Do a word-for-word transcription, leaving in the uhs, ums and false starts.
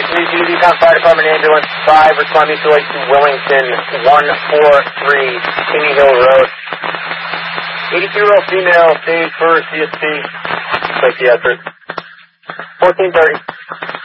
Please use Econ Fire Department Ambulance five, respond mutually to Wellington one four three, King Hill Road. eighty-two-year-old female, stage for C S P, psychiatric. fourteen thirty.